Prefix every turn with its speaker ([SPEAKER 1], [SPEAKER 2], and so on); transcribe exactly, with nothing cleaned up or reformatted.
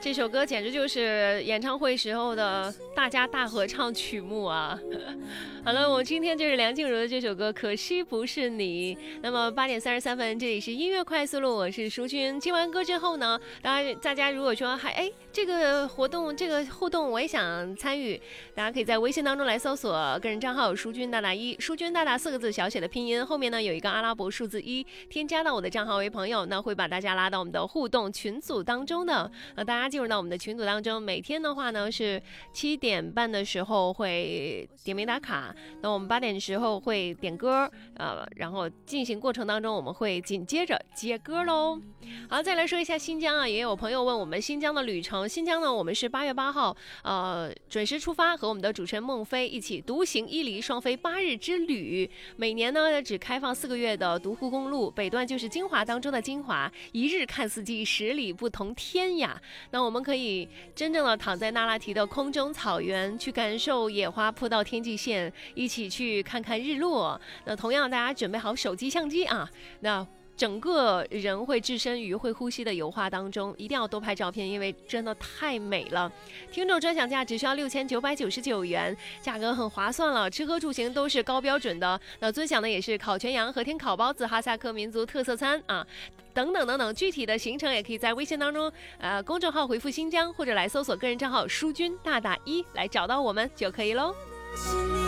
[SPEAKER 1] 这首歌简直就是演唱会时候的大家大合唱曲目啊！好了，我们今天就是梁静茹的这首歌《可惜不是你》。那么八点三十三分，这里是音乐快速路，我是淑君。听完歌之后呢，当然大家如果说还哎这个活动这个互动我也想参与，大家可以在微信当中来搜索个人账号淑君大大一，淑君大大四个字小写的拼音，后面呢有一个阿拉伯数字一，添加到我的账号为朋友，那会把大家拉到我们的互动群组当中的。那大家进入到我们的群组当中，每天的话呢是七点半的时候会点名打卡，那我们八点的时候会点歌，呃，然后进行过程当中我们会紧接着接歌喽。好，再来说一下新疆啊，也有朋友问我们新疆的旅程。新疆呢，我们是八月八号，呃，准时出发，和我们的主持人孟非一起独行伊犁，双飞八日之旅。每年呢只开放四个月的独库公路，北段就是精华当中的精华，一日看四季，十里不同天涯。那我们可以真正的躺在那拉提的空中草原，去感受野花铺到天际线，一起去看看日落。那同样大家准备好手机相机啊，那整个人会置身于会呼吸的油画当中，一定要多拍照片，因为真的太美了。听众专享价只需要六千九百九十九元，价格很划算了，吃喝住行都是高标准的。那尊享的也是烤全羊、和田烤包子、哈萨克民族特色餐啊，等等等等。具体的行程也可以在微信当中，呃，公众号回复新疆，或者来搜索个人账号淑君大大一来找到我们就可以喽。